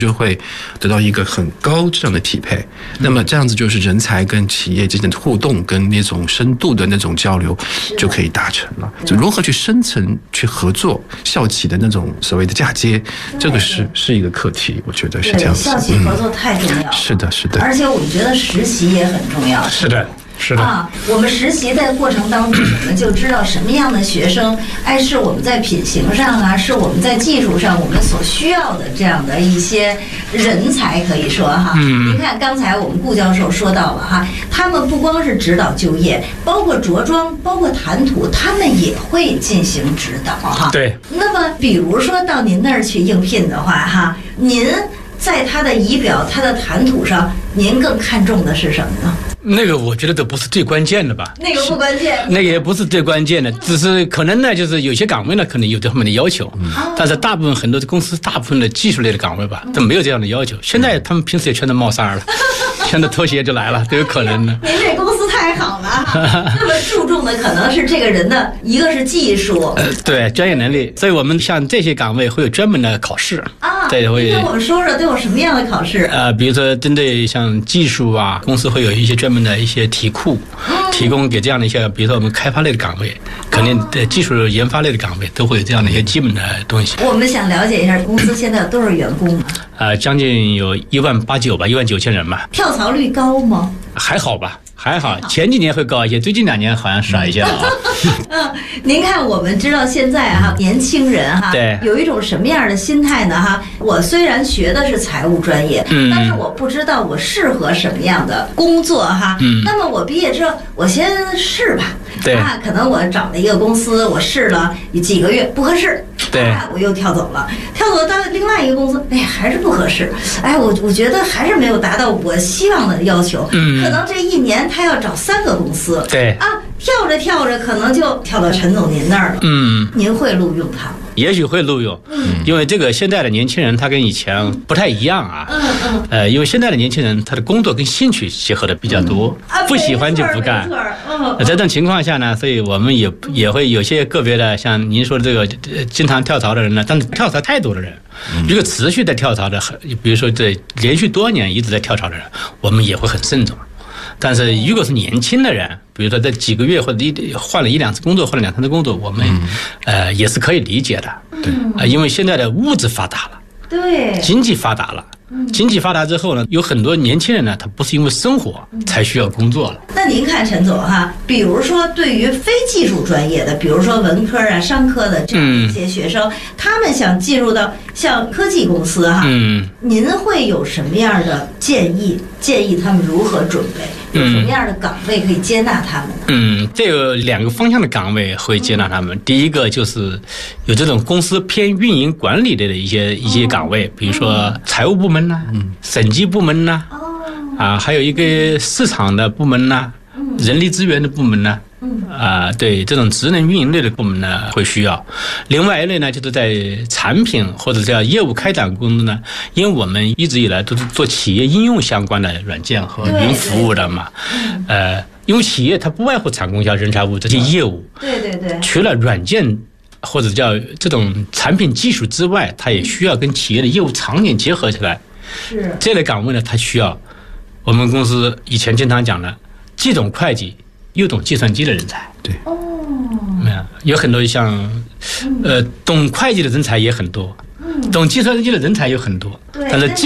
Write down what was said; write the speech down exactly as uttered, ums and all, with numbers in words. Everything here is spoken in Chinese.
就会得到一个很高质量的匹配。那么这样子就是人才跟企业之间的互动跟那种深度的那种交流就可以达成了。就如何去深层去合作，校企的那种所谓的嫁接，这个是是一个课题，我觉得是这样子。 校企合作太重要了、嗯。 是的，是的。 而且我们觉得实习也很重要。 是的。是的啊，我们实习的过程当中，我们就知道什么样的学生，哎，是我们在品行上啊，是我们在技术上我们所需要的这样的一些人才，可以说哈。嗯。您看刚才我们顾教授说到了哈，他们不光是指导就业，包括着装，包括谈吐，他们也会进行指导哈。 对。 那么，比如说到您那儿去应聘的话哈，您在他的仪表、他的谈吐上，您更看重的是什么呢？ 那个我觉得都不是最关键的吧， 那个不关键， 那个也不是最关键的，只是可能呢，就是有些岗位呢可能有这方面的要求，嗯、但是大部分很多的公司，大部分的技术类的岗位吧，都没有这样的要求。现在他们平时也穿着帽衫了，穿着拖鞋就来了，都有可能的。 您这公司太好了，那么注重的可能是这个人的一个是技术， 呃，对专业能力，所以我们像这些岗位会有专门的考试啊， 对，会跟我们说说都有什么样的考试？ 呃，比如说针对像技术啊，公司会有一些专门的一些题库，提供给这样的一些，比如说我们开发类的岗位，肯定的技术研发类的岗位都会有这样的一些基本的东西。 我们想了解一下，公司现在有多少员工啊？ 呃，将近有一万八九吧，一万九千人吧。 跳槽率高吗？ 还好吧。还好，前几年会高一些，最近两年好像少一些了啊。 嗯，您看，我们知道现在哈，年轻人哈， 对， 有一种什么样的心态呢？哈，我虽然学的是财务专业，嗯，但是我不知道我适合什么样的工作哈。嗯，那么我毕业之后，我先试吧。 对啊，可能我找了一个公司，我试了几个月不合适， 对， 啊、我又跳走了，跳走到另外一个公司，哎，还是不合适，哎，我我觉得还是没有达到我希望的要求，嗯，可能这一年他要找三个公司， 对， 啊，跳着跳着可能就跳到陈总您那儿了，嗯，您会录用他吗？ 也许会录用，嗯，因为这个现在的年轻人他跟以前不太一样啊， 嗯嗯， 呃，因为现在的年轻人他的工作跟兴趣结合的比较多， 嗯啊、 不喜欢就不干， 没错，嗯， 这种情况下呢，所以我们也也会有些个别的像您说的这个经常跳槽的人呢，但是跳槽太多的人，一个持续在跳槽的，比如说这连续多年一直在跳槽的人，我们也会很慎重。但是如果是年轻的人，比如说在几个月或者一换了一两次工作，换了两三次工作，我们、嗯、呃也是可以理解的。对，呃，因为现在的物质发达了， 对， 经济发达了。经济发达之后呢，有很多年轻人呢，他不是因为生活才需要工作了。 那您看陈总哈，比如说对于非技术专业的，比如说文科啊、商科的这样一些学生，嗯、他们想进入到像科技公司哈，嗯，您会有什么样的建议？建议他们如何准备？有什么样的岗位可以接纳他们呢？嗯， 这有两个方向的岗位会接纳他们。嗯、第一个就是有这种公司偏运营管理类的一些一些岗位，比如说财务部门呐、啊、嗯、审计部门呐、啊，哦、啊，还有一个市场的部门呐、啊、嗯、人力资源的部门呐、啊。嗯啊，对这种职能运营类的部门呢会需要，另外一类呢就是在产品或者叫业务开展工作呢，因为我们一直以来都是做企业应用相关的软件和云服务的嘛，呃，因为企业它不外乎产供销、人才物这些业务， 对对对， 除了软件或者叫这种产品技术之外，它也需要跟企业的业务场景结合起来， 是这类岗位呢，它需要我们公司以前经常讲的既懂会计又懂计算机的人才， 对， 哦， 有很多像，呃，懂会计的人才也很多，嗯、懂计算机的人才有很多，但是